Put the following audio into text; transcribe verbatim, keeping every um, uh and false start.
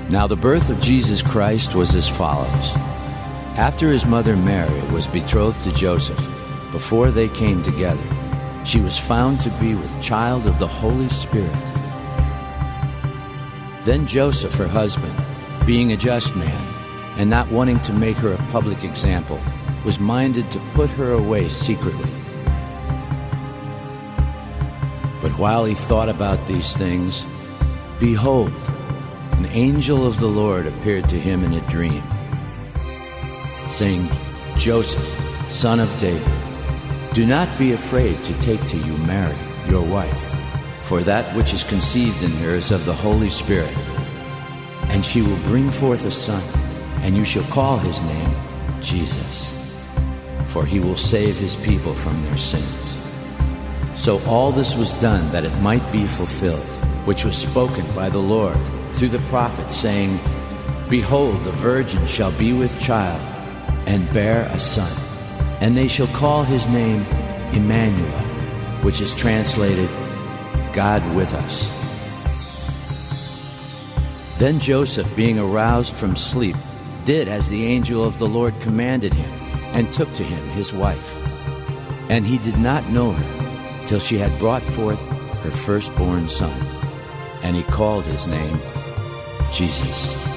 Now the birth of Jesus Christ was as follows. After his mother Mary was betrothed to Joseph, before they came together, she was found to be with child of the Holy Spirit. Then Joseph, her husband, being a just man, and not wanting to make her a public example, was minded to put her away secretly. But while he thought about these things, behold, an angel of the Lord appeared to him in a dream, saying, Joseph, son of David, do not be afraid to take to you Mary, your wife, for that which is conceived in her is of the Holy Spirit. And she will bring forth a son, and you shall call his name Jesus, for he will save his people from their sins. So all this was done that it might be fulfilled, which was spoken by the Lord through the prophet, saying, Behold, the virgin shall be with child, and bear a son, and they shall call his name Emmanuel, which is translated, God with us. Then Joseph, being aroused from sleep, did as the angel of the Lord commanded him, and took to him his wife. And he did not know her till she had brought forth her firstborn son, and he called his name Jesus.